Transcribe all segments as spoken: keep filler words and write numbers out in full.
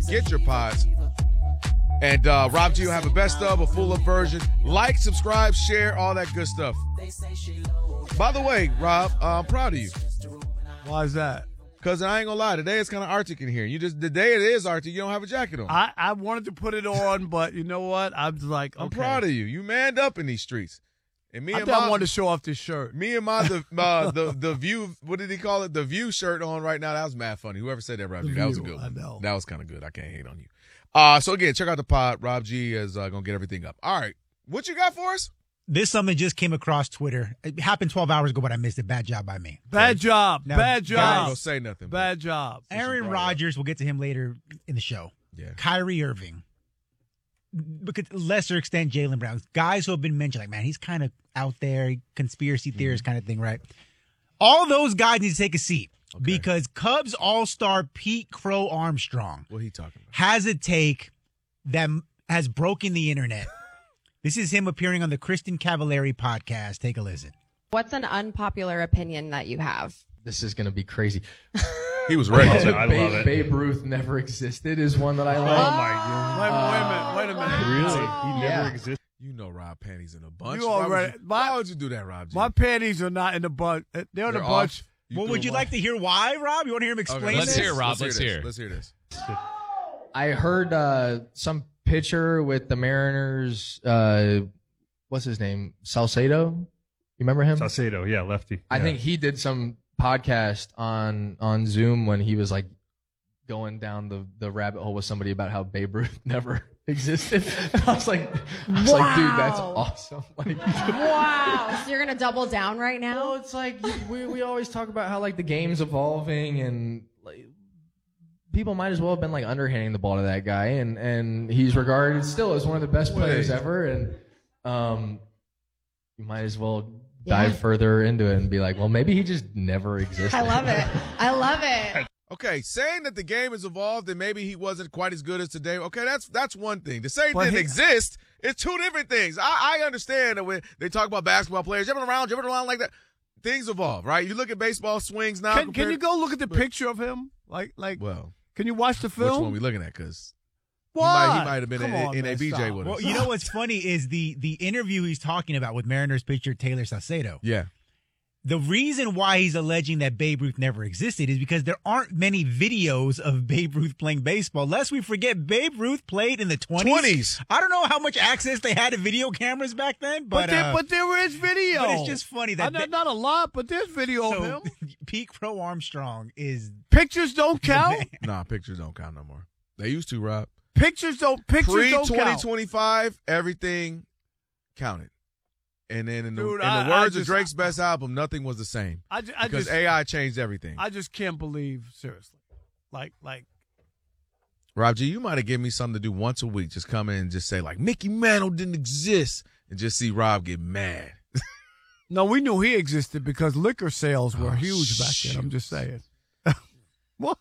get your pods. And uh, Rob G will have a best of, a full-up version. Like, subscribe, share, all that good stuff. By the way, Rob, uh, I'm proud of you. Why is that? Because I ain't going to lie, today it's kind of Arctic in here. You just The day it is Arctic, you don't have a jacket on. I, I wanted to put it on, but you know what? I'm like, okay. I'm proud of you. You manned up in these streets. And me I and thought my, I wanted to show off this shirt. Me and my, the, uh, the the View, what did he call it? The View shirt on right now. That was mad funny. Whoever said that, Rob G, that was a good one. I know. That was kind of good. I can't hate on you. Uh, so, again, check out the pod. Rob G is uh, going to get everything up. All right. What you got for us? This something just came across Twitter. It happened twelve hours ago, but I missed it. Bad job by me. Bad job. Now, Bad I ain't job. gonna say nothing. but- Bad job. Aaron Rodgers, we'll get to him later in the show. Yeah. Kyrie Irving. Because lesser extent, Jaylen Brown. Guys who have been mentioned, like, man, he's kind of out there, conspiracy theorist Mm-hmm. kind of thing, right? All those guys need to take a seat Okay. because Cubs All-Star Pete Crow Armstrong What he talking about? has a take that has broken the internet. This is him appearing on the Kristen Cavallari podcast. Take a listen. What's an unpopular opinion that you have? This is going to be crazy. He was ready. I love Babe, it. Babe Ruth never existed is one that I like. Oh, my God. Wait, wait a minute. Wait a minute. Really? He never Yeah. existed. You know Rob panties in a bunch. You why, already- would you, my- why would you do that, Rob G? My panties are not in the bunch. They're in They're the off. bunch. You well, threw would you them like off? to hear why, Rob? You want to hear him explain Okay, this? Let's hear, Rob. Let's, Let's hear hear. this. Let's hear this. I heard uh, some pitcher with the Mariners, uh, what's his name? Salcedo? You remember him? Salcedo, yeah, lefty. I Yeah. think he did some podcast on on Zoom when he was like going down the, the rabbit hole with somebody about how Babe Ruth never existed. And I was like, I was like, dude, that's Wow. awesome. Like, Wow. So you're going to double down right now? well, it's like we we always talk about how like the game's evolving and like people might as well have been like underhanding the ball to that guy, and and he's regarded still as one of the best players Wait. ever, and um, you might as well dive Yeah. further into it and be like, well, maybe he just never existed. I love it. I love it. Okay, saying that the game has evolved and maybe he wasn't quite as good as today. Okay, that's that's one thing. To say it But didn't he- exist, it's two different things. I, I understand that when they talk about basketball players jumping around, jumping around like that, things evolve, right? You look at baseball swings now. Can, can compared- you go look at the picture of him? Like, like, Well, can you watch the which film? one we looking at? Because he What? might, he might have been Come in, on, in man, a B J stop. with Well, us. you know what's funny is the the interview he's talking about with Mariners pitcher Taylor Salcedo. Yeah. The reason why he's alleging that Babe Ruth never existed is because there aren't many videos of Babe Ruth playing baseball. Lest we forget, Babe Ruth played in the twenties. twenties. I don't know how much access they had to video cameras back then, but But, there, uh, but there is video. but it's just funny that Uh, not, they- not a lot, but there's video so, of him. Pete Crow Armstrong is Pictures don't count. Nah, pictures don't count no more. They used to, Rob. Pictures don't. Pictures Pre don't twenty count. twenty-five, everything counted. And then in the, Dude, in I- the I words just- of Drake's best album, nothing was the same. I, ju- I Because just, A I changed everything. I just can't believe seriously. Like, like. Rob G, you might have given me something to do once a week. Just come in and just say, like, Mickey Mantle didn't exist. And just see Rob get mad. No, we knew he existed because liquor sales were Oh, huge back then. I'm shoot. just saying. what?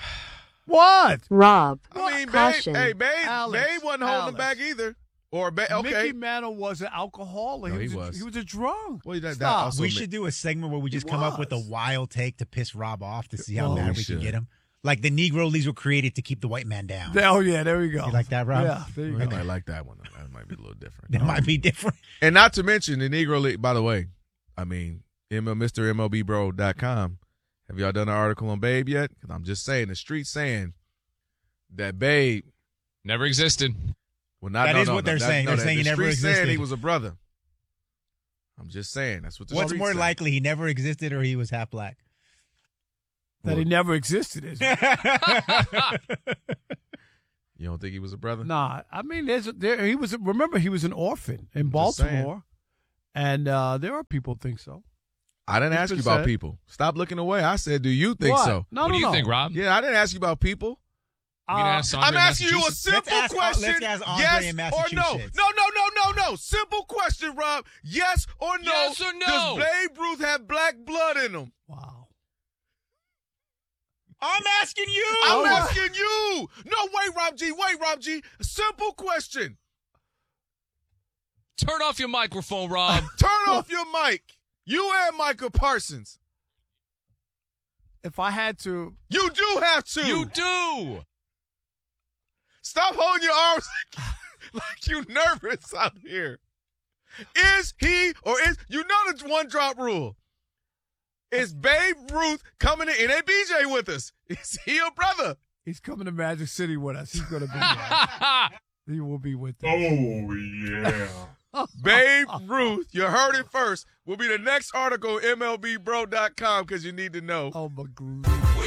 What? Rob. I mean, Babe, Caution. hey, Babe, Alex, Babe wasn't holding Alex. back either. Or, ba- okay. Mickey Mantle was an alcoholic. No, he, he was a, was. he was a drunk. Well, that, that Stop. also we ma- should do a segment where we just come up with a was. wild take to piss Rob off to see how Well, mad we we can should. get him. Like the Negro Leagues were created to keep the white man down. Oh, yeah, there we go. You like that, Rob? Yeah, there you I go. might like that one. That might be a little different. That might be different. And not to mention the Negro League, by the way, I mean, M L Mister M L B Bro dot com. Have y'all done an article on Babe yet? Because I'm just saying, the street's saying that Babe, Never existed. well, not That no, is no, what no, they're that- saying. no, They're that- saying the he never street's saying he existed. was a brother. I'm just saying. That's what the What's street's more saying. likely, he never existed or he was half black? That he never existed. Is it? You don't think he was a brother? Nah, I mean, there's there. He was. Remember, he was an orphan in Just saying. Baltimore, and uh, there are people who think so. I didn't It's ask you been about said. people. Stop looking away. I said, do you think What? so? No, what no, do you no. think, Rob? Yeah, I didn't ask you about people. You gonna Uh, ask Andre I'm in asking you a Massachusetts? simple Let's ask- question. let's ask Andre yes in or no? Massachusetts. No, no, no, no, no. Simple question, Rob. Yes or no? Yes or no? Does Babe Ruth have black blood in him? Wow. I'm asking you. I'm asking you. No, wait, Rob G. Wait, Rob G. A simple question. Turn off your microphone, Rob. Turn off your mic. You and Michael Parsons. If I had to, You do have to. You do. Stop holding your arms like, like you nervous out here. Is he or is you know the one drop rule? Is Babe Ruth coming in? It ain't B J with us. Is he a brother? He's coming to Magic City with us. He's going to be there. He will be with us. Oh, yeah. Babe Ruth, you heard it first, will be the next article on M L B Bro dot com because you need to know. Oh, my God.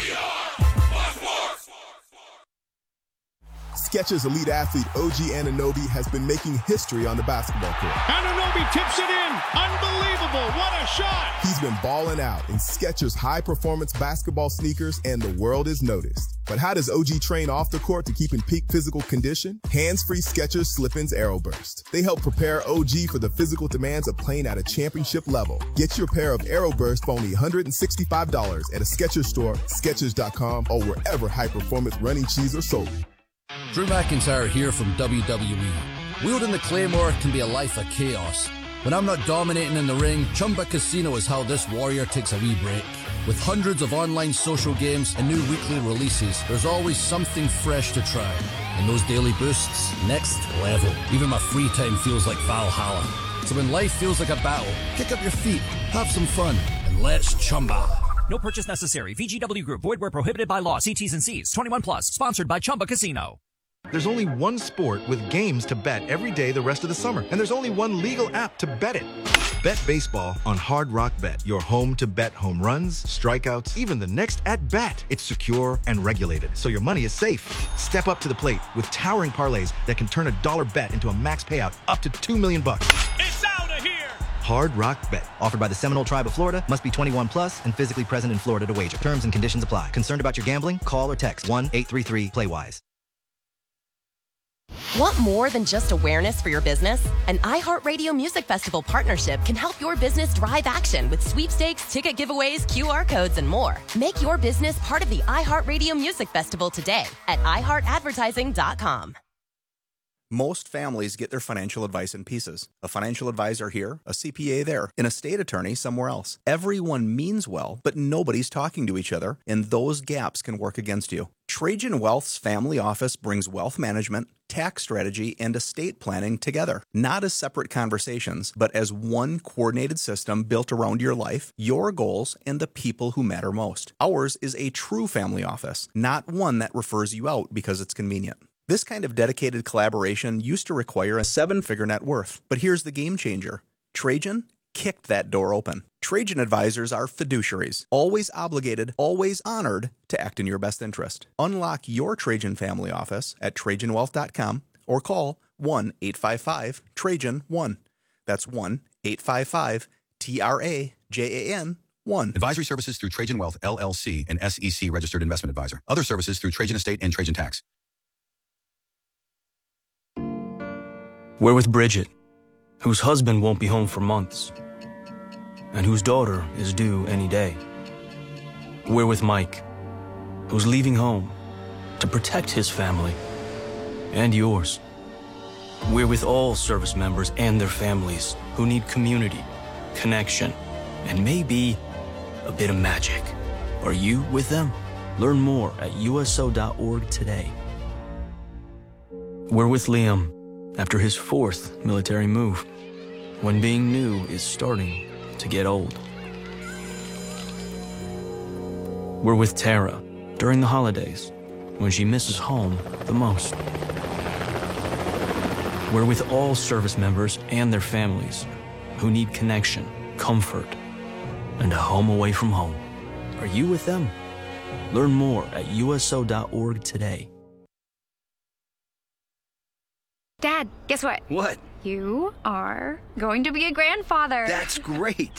Skechers elite athlete O G Anunoby has been making history on the basketball court. Anunoby tips it in. Unbelievable. What a shot. He's been balling out in Skechers high-performance basketball sneakers, and the world is noticed. But how does O G train off the court to keep in peak physical condition? Hands-free Skechers Slip-ins Aeroburst. They help prepare O G for the physical demands of playing at a championship level. Get your pair of Aeroburst for only one hundred sixty-five dollars at a Skechers store, Skechers dot com, or wherever high-performance running shoes are sold. Drew McIntyre here from W W E. Wielding the Claymore can be a life of chaos. When I'm not dominating in the ring, Chumba Casino is how this warrior takes a wee break. With hundreds of online social games and new weekly releases, there's always something fresh to try. And those daily boosts, next level. Even my free time feels like Valhalla. So when life feels like a battle, kick up your feet, have some fun, and let's Chumba. No purchase necessary. V G W Group. Void where prohibited by law. See T's and C's. twenty-one plus. Sponsored by Chumba Casino. There's only one sport with games to bet every day the rest of the summer. And there's only one legal app to bet it. Bet baseball on Hard Rock Bet. Your home to bet home runs, strikeouts, even the next at-bat. It's secure and regulated, so your money is safe. Step up to the plate with towering parlays that can turn a dollar bet into a max payout up to two million bucks. It's out of here. Hard Rock Bet. Offered by the Seminole Tribe of Florida. Must be twenty-one plus and physically present in Florida to wager. Terms and conditions apply. Concerned about your gambling? Call or text one eight three three play wise. Want more than just awareness for your business? An iHeartRadio Music Festival partnership can help your business drive action with sweepstakes, ticket giveaways, Q R codes, and more. Make your business part of the iHeartRadio Music Festival today at i heart advertising dot com. Most families get their financial advice in pieces. A financial advisor here, a C P A there, an estate attorney somewhere else. Everyone means well, but nobody's talking to each other, and those gaps can work against you. Trajan Wealth's family office brings wealth management, tax strategy, and estate planning together, not as separate conversations, but as one coordinated system built around your life, your goals, and the people who matter most. Ours is a true family office, not one that refers you out because it's convenient. This kind of dedicated collaboration used to require a seven-figure net worth, but here's the game changer. Trajan kicked that door open. Trajan advisors are fiduciaries, always obligated, always honored to act in your best interest. Unlock your Trajan family office at Trajan Wealth dot com or call one eight five five Trajan one. That's one eight five five T R A J A N one. Advisory services through Trajan Wealth, L L C, an S E C registered investment advisor. Other services through Trajan Estate and Trajan Tax. We're with Bridget, whose husband won't be home for months, and whose daughter is due any day. We're with Mike, who's leaving home to protect his family and yours. We're with all service members and their families who need community, connection, and maybe a bit of magic. Are you with them? Learn more at U S O dot org today. We're with Liam after his fourth military move, when being new is starting to get old. We're with Tara during the holidays, when she misses home the most. We're with all service members and their families who need connection, comfort, and a home away from home. Are you with them? Learn more at U S O dot org today. Dad, guess what? What? You are going to be a grandfather. That's great.